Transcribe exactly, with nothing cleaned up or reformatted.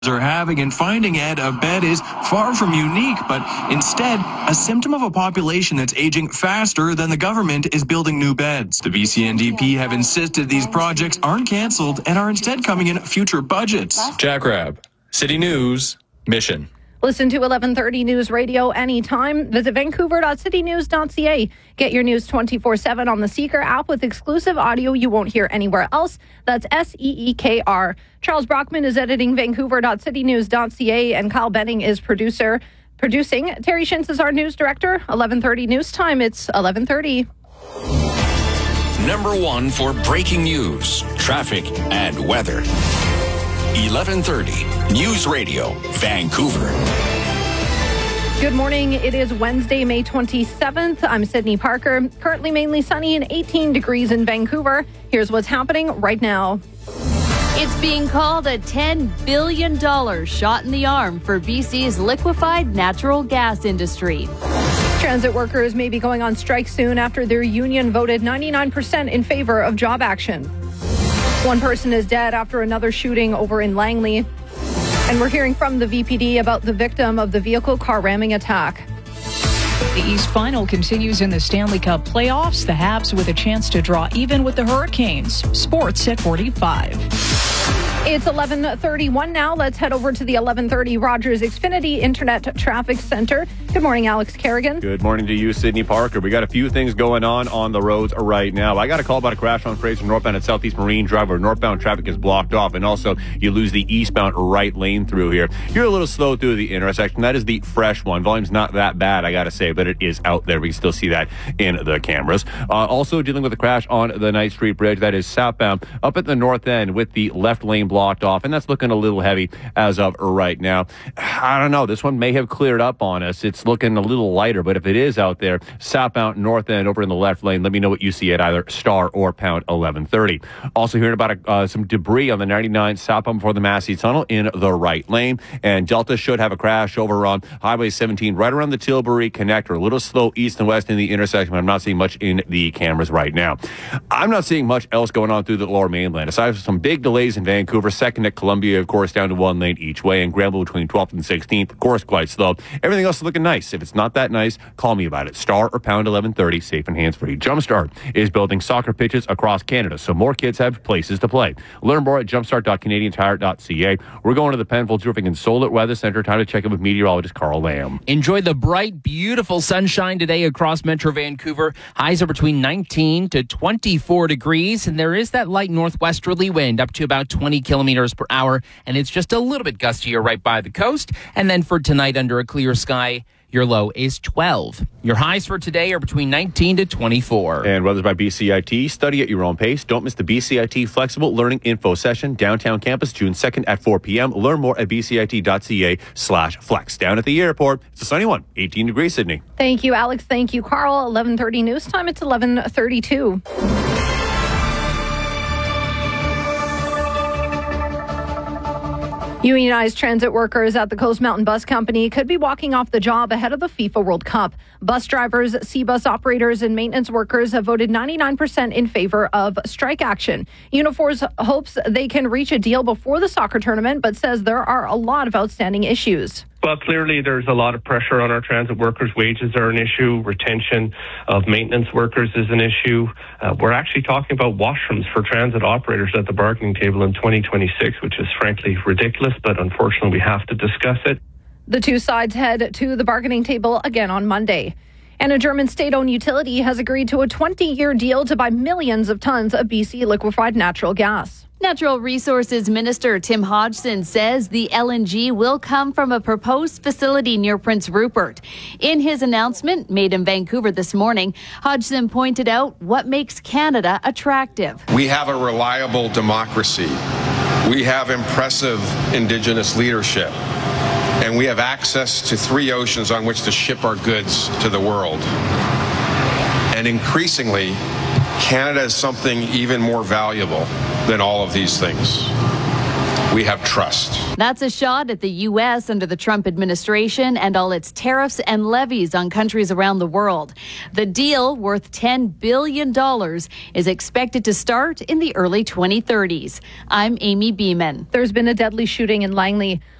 are having, and finding Ed a bed is far from unique, but instead a symptom of a population that's aging faster than the government is building new beds. The B C N D P have insisted these projects aren't canceled and are instead coming in future budgets. Jack Rabb, City News, Mission. Listen to eleven thirty News Radio anytime. Visit vancouver dot city news dot c a. Get your news twenty-four seven on the Seeker app with exclusive audio you won't hear anywhere else. That's S E E K R. Charles Brockman is editing vancouver dot city news dot c a, and Kyle Benning is producer producing. Terry Shintz is our news director. eleven thirty News Time. It's eleven thirty. Number one for breaking news, traffic, and weather. eleven thirty News Radio, Vancouver. Good morning. It is Wednesday, May twenty-seventh. I'm Sydney Parker. Currently mainly sunny and eighteen degrees in Vancouver. Here's what's happening right now. It's being called a ten billion dollars shot in the arm for B C's liquefied natural gas industry. Transit workers may be going on strike soon after their union voted ninety-nine percent in favor of job action. One person is dead after another shooting over in Langley. And we're hearing from the V P D about the victim of the vehicle car ramming attack. The East Final continues in the Stanley Cup playoffs. The Habs with a chance to draw even with the Hurricanes. Sports at forty-five. It's eleven thirty-one now. Let's head over to the eleven thirty Rogers Xfinity Internet Traffic Center. Good morning, Alex Kerrigan. Good morning to you, Sydney Parker. We got a few things going on on the roads right now. I got a call about a crash on Fraser northbound at Southeast Marine Drive where northbound traffic is blocked off, and also you lose the eastbound right lane through here. You're a little slow through the intersection. That is the fresh one. Volume's not that bad, I got to say, but it is out there. We can still see that in the cameras. Uh, also dealing with a crash on the Knight Street Bridge. That is southbound up at the north end with the left lane blocked off, and that's looking a little heavy as of right now. I don't know. This one may have cleared up on us. It's looking a little lighter, but if it is out there, southbound north end over in the left lane, let me know what you see at either star or pound eleven thirty. Also hearing about uh, some debris on the ninety-nine southbound before the Massey Tunnel in the right lane, and Delta should have a crash over on Highway seventeen right around the Tilbury connector. A little slow east and west in the intersection, but I'm not seeing much in the cameras right now. I'm not seeing much else going on through the lower mainland. Aside from some big delays in Vancouver, second at Columbia, of course, down to one lane each way, and Granville between twelfth and sixteenth, of course, quite slow. Everything else is looking nice. If it's not that nice, call me about it. Star or pound eleven thirty, safe and hands-free. Jumpstart is building soccer pitches across Canada, so more kids have places to play. Learn more at jumpstart dot canadian tire dot c a. We're going to the Penfolds Roofing and Solar Weather Center. Time to check in with meteorologist Carl Lamb. Enjoy the bright, beautiful sunshine today across Metro Vancouver. Highs are between nineteen to twenty-four degrees, and there is that light northwesterly wind up to about twenty kilometers per hour, and it's just a little bit gustier right by the coast. And then for tonight, under a clear sky, your low is twelve. Your highs for today are between nineteen to twenty-four. And weather's by B C I T. Study at your own pace. Don't miss the B C I T Flexible Learning Info Session, downtown campus, June second at four p.m. Learn more at b c i t dot c a slash flex. Down at the airport, it's a sunny one, eighteen degrees, Sydney. Thank you, Alex. Thank you, Carl. eleven thirty News Time. It's eleven thirty-two. Unionized transit workers at the Coast Mountain Bus Company could be walking off the job ahead of the FIFA World Cup. Bus drivers, C-bus operators, and maintenance workers have voted ninety-nine percent in favor of strike action. Uniforce hopes they can reach a deal before the soccer tournament, but says there are a lot of outstanding issues. Well, clearly there's a lot of pressure on our transit workers. Wages are an issue. Retention of maintenance workers is an issue. Uh, we're actually talking about washrooms for transit operators at the bargaining table in twenty twenty-six, which is frankly ridiculous, but unfortunately we have to discuss it. The two sides head to the bargaining table again on Monday. And a German state-owned utility has agreed to a twenty-year deal to buy millions of tons of B C liquefied natural gas. Natural Resources Minister Tim Hodgson says the L N G will come from a proposed facility near Prince Rupert. In his announcement made in Vancouver this morning, Hodgson pointed out what makes Canada attractive. We have a reliable democracy. We have impressive Indigenous leadership. And we have access to three oceans on which to ship our goods to the world. And increasingly, Canada is something even more valuable than all of these things. we have trust. That's a shot at the U S under the Trump administration and all its tariffs and levies on countries around the world. The deal, worth ten billion dollars, is expected to start in the early twenty thirties. I'm Amy Beeman. There's been a deadly shooting in Langley.